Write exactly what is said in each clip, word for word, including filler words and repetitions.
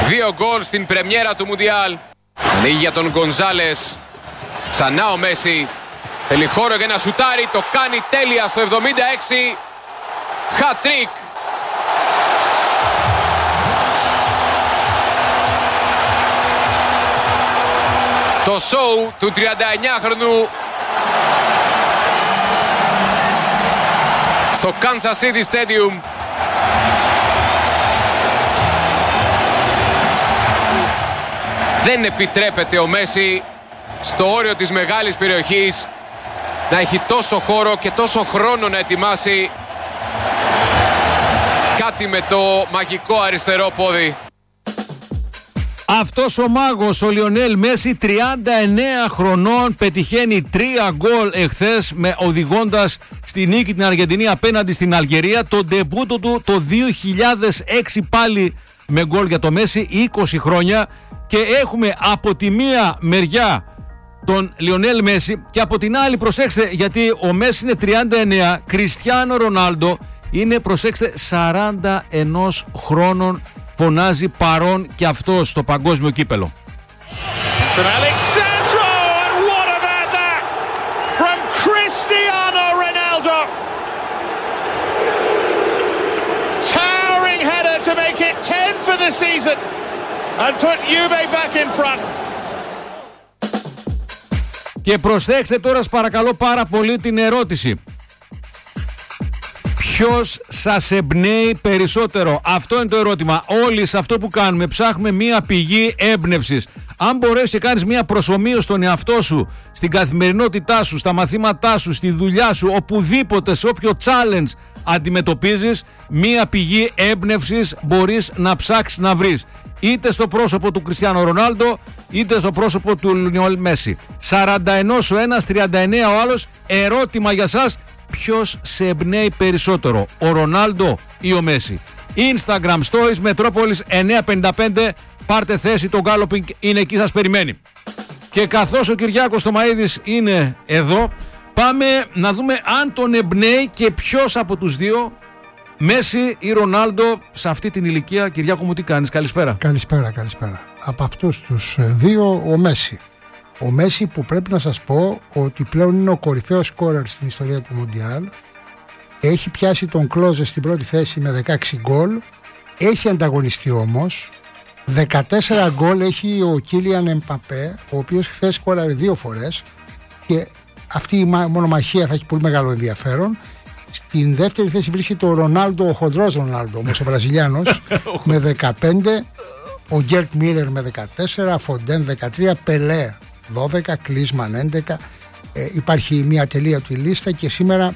Δύο γκολ στην πρεμιέρα του Μουντιάλ. Ανοίγει για τον Γκονζάλες. Ξανά ο Μέση. Θέλει χώρο για να σουτάρει. Το κάνει τέλεια στο εβδομήντα έξι. Χατρίκ. Το σόου του τριανταεννιάχρονου στο Kansas City Stadium. Δεν επιτρέπεται ο Μέση στο όριο της μεγάλης περιοχής να έχει τόσο χώρο και τόσο χρόνο να ετοιμάσει κάτι με το μαγικό αριστερό πόδι. Αυτός ο μάγος, ο Λιονέλ Μέση, τριάντα εννέα χρονών, πετυχαίνει τρία γκολ εχθές, με οδηγώντας στη νίκη την Αργεντινή απέναντι στην Αλγερία. Το ντεμπούτο του το δύο χιλιάδες έξι πάλι με γκολ για το Μέση, είκοσι χρόνια. Και έχουμε από τη μία μεριά τον Λιονέλ Μέση και από την άλλη, προσέξτε, γιατί ο Μέση είναι τριάντα εννέα, Κριστιάνο Ρονάλντο είναι, προσέξτε, σαράντα ένα χρόνων, φωνάζει παρόν και αυτός στο παγκόσμιο κύπελο. To make it ten for the season and put Juve back in front. Και προσέξτε τώρα, σας παρακαλώ πάρα πολύ, την ερώτηση. Ποιος σας εμπνέει περισσότερο? Αυτό είναι το ερώτημα. Όλοι σε αυτό που κάνουμε ψάχνουμε μία πηγή έμπνευσης. Αν μπορέσεις και κάνεις μία προσομοίωση στον εαυτό σου, στην καθημερινότητά σου, στα μαθήματά σου, στη δουλειά σου, οπουδήποτε, σε όποιο challenge αντιμετωπίζεις, μία πηγή έμπνευσης μπορείς να ψάξεις να βρεις. Είτε στο πρόσωπο του Κριστιάνο Ρονάλντο, είτε στο πρόσωπο του Λιονέλ Μέση. σαράντα ένα ο ένας, τριάντα εννέα ο άλλος. Ερώτημα για σας: ποιος σε εμπνέει περισσότερο, ο Ρονάλντο ή ο Μέση? Instagram Stories Μετρόπολης εννιακόσια πενήντα πέντε. Πάρτε θέση, το Galloping είναι εκεί, σας περιμένει. Και καθώς ο Κυριάκος Τομαΐδης είναι εδώ, πάμε να δούμε αν τον εμπνέει και ποιος από τους δύο, Μέση ή Ρονάλντο, σε αυτή την ηλικία. Κυριάκο μου, τι κάνεις? Καλησπέρα. Καλησπέρα, καλησπέρα. Από αυτούς τους δύο, ο Μέση. Ο Μέση, που πρέπει να σας πω ότι πλέον είναι ο κορυφαίος σκόρερ στην ιστορία του Μουντιάλ. Έχει πιάσει τον Κλόζε στην πρώτη θέση με δεκαέξι γκολ. Έχει ανταγωνιστεί όμως. δεκατέσσερα γκολ έχει ο Κίλιαν Εμπαπέ, ο οποίος χθες σκόραρε δύο φορές. Και αυτή η μονομαχία θα έχει πολύ μεγάλο ενδιαφέρον. Στην δεύτερη θέση βρίσκεται ο Ρονάλντο, ο χοντρός Ρονάλντο, όμως ο Βραζιλιάνος, με δεκαπέντε. Ο Γκέρτ Μίλλερ με δεκατέσσερα, Φοντέν δεκατρία, Πελέ δώδεκα, Κλίσμαν έντεκα. Ε, υπάρχει μια τελεία τη λίστα και σήμερα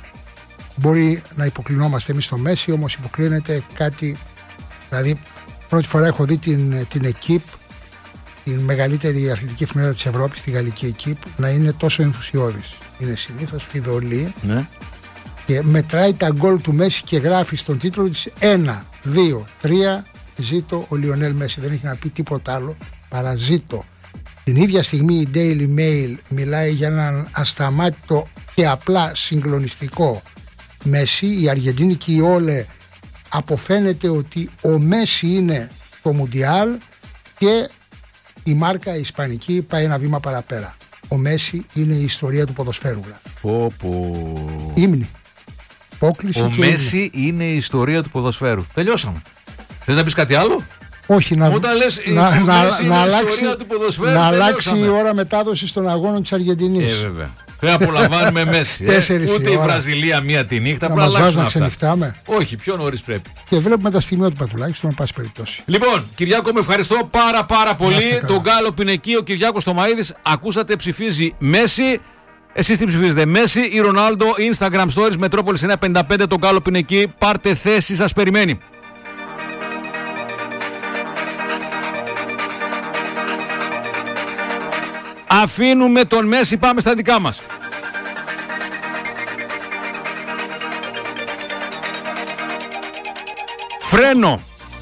μπορεί να υποκλεινόμαστε εμείς στο Μέση, όμως υποκλίνεται κάτι. Δηλαδή, πρώτη φορά έχω δει την, την Εκίπ, την μεγαλύτερη αθλητική εφημερίδα της Ευρώπης, τη γαλλική Εκίπ, να είναι τόσο ενθουσιώδης. Είναι συνήθως φιδωλή, ναι, και μετράει τα γκολ του Μέση και γράφει στον τίτλο της ένα, δύο, τρία. Ζήτω ο Λιονέλ Μέση. Δεν έχει να πει τίποτα άλλο παρά ζήτω. Την ίδια στιγμή η Daily Mail μιλάει για έναν ασταμάτητο και απλά συγκλονιστικό Μέση. Η Αργεντίνη και η Όλε αποφαίνεται ότι ο Μέση είναι το Μουντιάλ και η μάρκα η ισπανική πάει ένα βήμα παραπέρα. Ο Μέση είναι η ιστορία του ποδοσφαίρου. Πω, πω. Ύμνη. Πόκληση. Ο Μέση είναι η ιστορία του ποδοσφαίρου. Τελειώσαμε. Θες να πεις κάτι άλλο? Όχι, να, Όταν λες, να, να, να, αλλάξει, να αλλάξει η ώρα μετάδοσης των αγώνων της Αργεντινής. Ε, βέβαια. Δεν απολαμβάνουμε Μέση. ε. Ούτε η Βραζιλία μία τη νύχτα. Να μας βάζουν να ξενυχτάμε. Όχι, πιο νωρίς πρέπει. Και βλέπουμε τα στιγμιότυπα τουλάχιστον, να πάση περιπτώσει. Λοιπόν, Κυριάκο, με ευχαριστώ πάρα πάρα πολύ. Το Γκάλοπ είναι εκεί, ο Κυριάκος Τομαΐδης. Ακούσατε, ψηφίζει Μέση. Εσείς τι ψηφίζετε, Μέση ή Ρονάλντο? Instagram Stories Μετρόπολης εννιακόσια πενήντα πέντε. Το Γκάλοπ είναι εκεί. Πάρτε θέση, σας περιμένει. Αφήνουμε τον Μέση, πάμε στα δικά μας. Φρένο.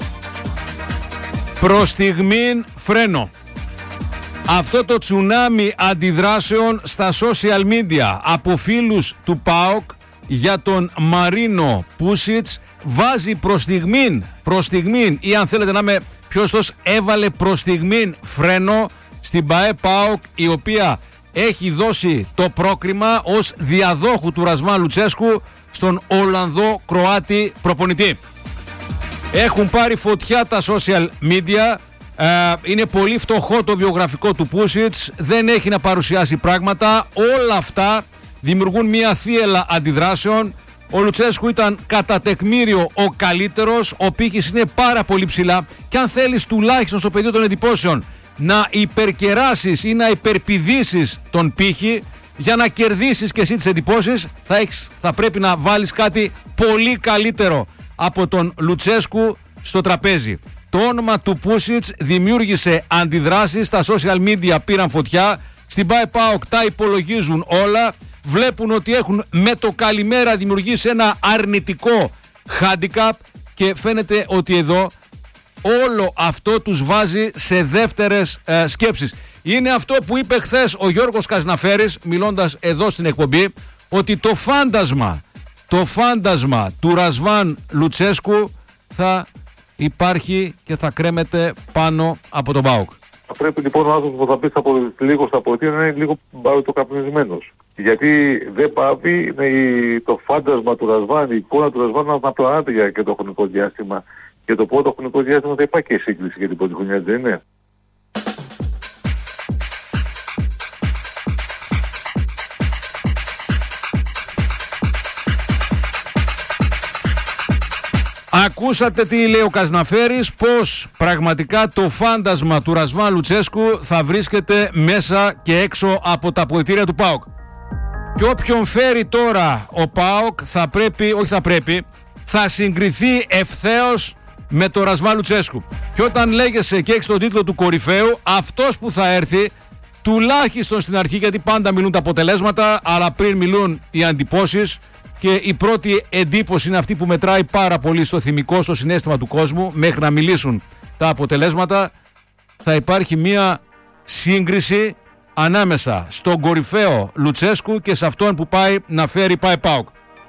Προς στιγμήν φρένο. Αυτό το τσουνάμι αντιδράσεων στα social media από φίλους του ΠΑΟΚ για τον Μαρίνο Πούσιτς βάζει προς στιγμήν, προς στιγμήν, ή αν θέλετε να είμαι πιο σωστός, έβαλε προς στιγμήν φρένο στην ΠΑΕ ΠΑΟΚ, η οποία έχει δώσει το πρόκριμα ως διαδόχου του Ρασβάν Λουτσέσκου στον Ολλανδό Κροάτη προπονητή. Έχουν πάρει φωτιά τα social media. Ε, είναι πολύ φτωχό το βιογραφικό του Πούσιτς, δεν έχει να παρουσιάσει πράγματα. Όλα αυτά δημιουργούν μια θύελλα αντιδράσεων. Ο Λουτσέσκου ήταν κατά τεκμήριο ο καλύτερος, ο πύχης είναι πάρα πολύ ψηλά, και αν θέλεις τουλάχιστον στο πεδίο των εντυπώσεων να υπερκεράσεις ή να υπερπηδήσεις τον πύχη για να κερδίσεις και εσύ τις εντυπώσεις, θα, έχεις, θα πρέπει να βάλεις κάτι πολύ καλύτερο από τον Λουτσέσκου στο τραπέζι. Το όνομα του Πούσιτς δημιούργησε αντιδράσεις, τα social media πήραν φωτιά, στην ΠΑΕ ΠΑΟΚ τα υπολογίζουν όλα, βλέπουν ότι έχουν με το καλημέρα δημιουργήσει ένα αρνητικό handicap και φαίνεται ότι εδώ όλο αυτό τους βάζει σε δεύτερες ε, σκέψεις. Είναι αυτό που είπε χθες ο Γιώργος Καζναφέρης, μιλώντας εδώ στην εκπομπή, ότι το φάντασμα, το φάντασμα του Ρασβάν Λουτσέσκου θα υπάρχει και θα κρέμεται πάνω από τον ΠΑΟΚ. Θα πρέπει λοιπόν ο άνθρωπος που θα πει στα πο... λίγο στα πολιτεία να είναι λίγο μπαρουτοκαπνισμένος. Γιατί δεν πάβει το φάντασμα του Ρασβάν, η εικόνα του Ρασβάν να πλανάται για και το χρονικό διάστημα. Και το πρώτο χρονικό διάστημα θα υπάρχει και σύγκριση για την πρώτη χρονιά, δεν είναι? Ακούσατε τι λέει ο Καζναφέρης, πως πραγματικά το φάντασμα του Ρασβάν Λουτσέσκου θα βρίσκεται μέσα και έξω από τα αποδυτήρια του ΠΑΟΚ. Και όποιον φέρει τώρα ο ΠΑΟΚ θα πρέπει, όχι θα πρέπει, θα συγκριθεί ευθέως με το Ρασβάν Λουτσέσκου. Και όταν λέγεσαι και έχεις τον τίτλο του κορυφαίου, αυτός που θα έρθει, τουλάχιστον στην αρχή, γιατί πάντα μιλούν τα αποτελέσματα, αλλά πριν μιλούν οι αντιπώσεις, και η πρώτη εντύπωση είναι αυτή που μετράει πάρα πολύ στο θυμικό, στο συναίσθημα του κόσμου, μέχρι να μιλήσουν τα αποτελέσματα, θα υπάρχει μια σύγκριση ανάμεσα στον κορυφαίο Λουτσέσκου και σε αυτόν που πάει να φέρει ΠΑΕ ΠΑΟΚ.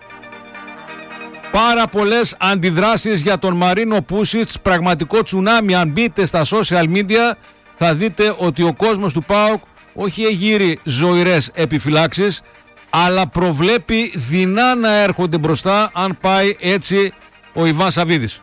Πάρα πολλές αντιδράσεις για τον Μαρίνο Πούσιτς, πραγματικό τσουνάμι. Αν μπείτε στα social media θα δείτε ότι ο κόσμος του ΠΑΟΚ όχι εγείρει ζωηρές επιφυλάξεις, αλλά προβλέπει δεινά να έρχονται μπροστά αν πάει έτσι ο Ιβάν Σαββίδης.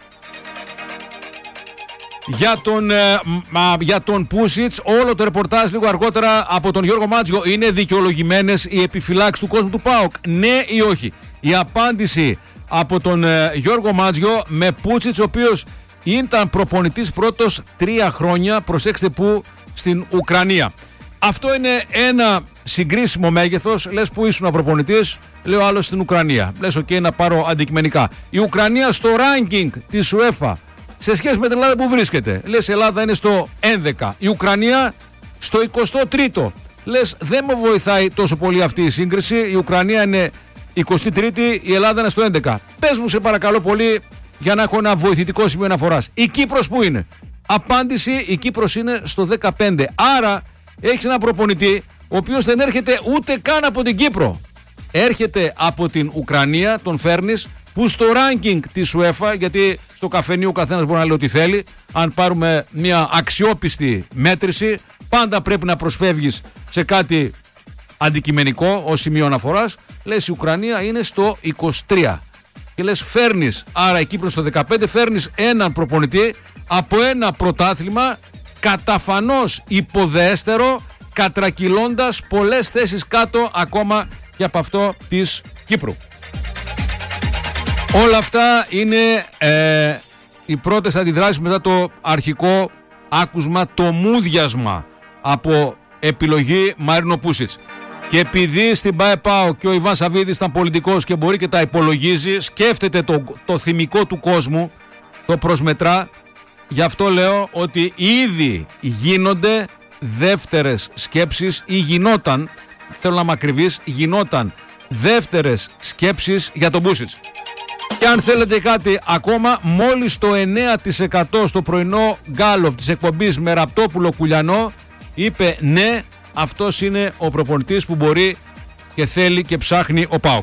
Για τον, ε, μα, για τον Πούσιτς, όλο το ρεπορτάζ λίγο αργότερα από τον Γιώργο Μάτζιο, είναι δικαιολογημένες οι επιφυλάξεις του κόσμου του ΠΑΟΚ, ναι ή όχι? Η απάντηση από τον ε, Γιώργο Μάτζιο με Πούσιτς, ο οποίος ήταν προπονητής πρώτος τρία χρόνια, προσέξτε που, στην Ουκρανία. Αυτό είναι ένα συγκρίσιμο μέγεθος. Λες που ήσουν προπονητής, λέω άλλος στην Ουκρανία. Λες οκ, okay, να πάρω αντικειμενικά. Η Ουκρανία στο ranking της UEFA σε σχέση με την Ελλάδα που βρίσκεται, λες η Ελλάδα είναι στο έντεκα, η Ουκρανία στο εικοστό τρίτο. Λες δεν με βοηθάει τόσο πολύ αυτή η σύγκριση, η Ουκρανία είναι εικοστή τρίτη, η Ελλάδα είναι στο έντεκα. Πες μου σε παρακαλώ πολύ, για να έχω ένα βοηθητικό σημείο αναφοράς. Η Κύπρος που είναι? Απάντηση, η Κύπρος είναι στο δεκαπέντε. Άρα έχεις ένα προπονητή ο οποίος δεν έρχεται ούτε καν από την Κύπρο. Έρχεται από την Ουκρανία, τον φέρνεις, που στο ranking της UEFA, γιατί στο καφενείο ο καθένας μπορεί να λέει ό,τι θέλει, αν πάρουμε μια αξιόπιστη μέτρηση, πάντα πρέπει να προσφεύγεις σε κάτι αντικειμενικό ως σημείο αναφοράς. Λες η Ουκρανία είναι στο είκοσι τρία και λες φέρνεις, άρα η Κύπρος στο δεκαπέντε, φέρνεις έναν προπονητή από ένα πρωτάθλημα καταφανώς υποδέστερο, κατρακυλώντας πολλές θέσεις κάτω ακόμα και από αυτό της Κύπρου. Όλα αυτά είναι ε, οι πρώτες αντιδράσεις μετά το αρχικό άκουσμα, το μούδιασμα από επιλογή Μαρίνο Πούσιτς. Και επειδή στην ΠΑΕ ΠΑΟΚ και ο Ιβάν Σαββίδης ήταν πολιτικός και μπορεί και τα υπολογίζει, σκέφτεται το, το θυμικό του κόσμου, το προσμετρά. Γι' αυτό λέω ότι ήδη γίνονται δεύτερες σκέψεις ή γινόταν, θέλω να είμαι ακριβής, γινόταν δεύτερες σκέψεις για τον Πούσιτς. Και αν θέλετε κάτι ακόμα, μόλις το εννέα τοις εκατό στο πρωινό γκάλοπ της εκπομπής με Ραπτόπουλο Κουλιανό είπε ναι, αυτός είναι ο προπονητής που μπορεί και θέλει και ψάχνει ο ΠΑΟΚ.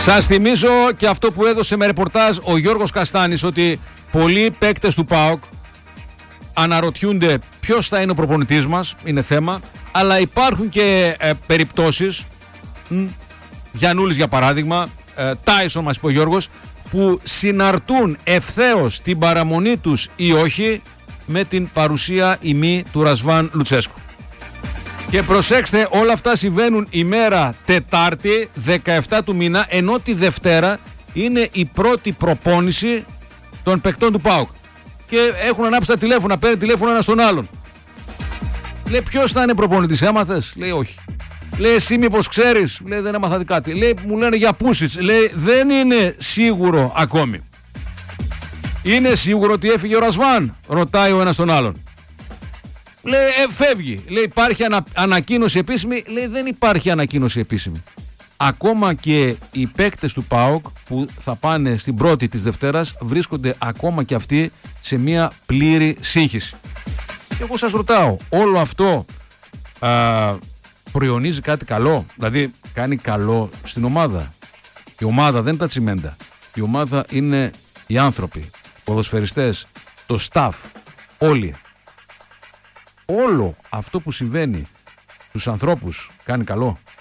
Σας θυμίζω και αυτό που έδωσε με ρεπορτάζ ο Γιώργος Καστάνης, ότι πολλοί παίκτες του ΠΑΟΚ αναρωτιούνται ποιος θα είναι ο προπονητής μας, είναι θέμα, αλλά υπάρχουν και ε, περιπτώσεις, μ, Γιαννούλης για παράδειγμα, ε, Τάισον μας είπε ο Γιώργος, που συναρτούν ευθέως την παραμονή τους ή όχι με την παρουσία ή μη του Ρασβάν Λουτσέσκου. Και προσέξτε, όλα αυτά συμβαίνουν ημέρα Τετάρτη δεκαεφτά του μήνα, ενώ τη Δευτέρα είναι η πρώτη προπόνηση των παικτών του ΠΑΟΚ. Και έχουν ανάψει τα τηλέφωνα, παίρνει τηλέφωνο ένα στον άλλον. Λέει, ποιος θα είναι προπονητής, έμαθες? Λέει, όχι. Λέει, εσύ μήπως ξέρεις? Λέει, δεν έμαθα κάτι. Λέει, μου λένε για Πούσιτς. Λέει, δεν είναι σίγουρο ακόμη. Είναι σίγουρο ότι έφυγε ο Ρασβάν? Ρωτάει ο ένας τον άλλον. Λέει, ε, φεύγει. Λέει, υπάρχει ανα, ανακοίνωση επίσημη? Λέει, δεν υπάρχει ανακοίνωση επίσημη. Ακόμα και οι παίκτες του ΠΑΟΚ που θα πάνε στην πρώτη της Δευτέρας βρίσκονται ακόμα και αυτοί σε μια πλήρη σύγχυση. Και εγώ σας ρωτάω, όλο αυτό α, προϊονίζει κάτι καλό? Δηλαδή κάνει καλό στην ομάδα? Η ομάδα δεν είναι τα τσιμέντα. Η ομάδα είναι οι άνθρωποι, ποδοσφαιριστές, το staff, όλοι. Όλο αυτό που συμβαίνει στους ανθρώπους κάνει καλό?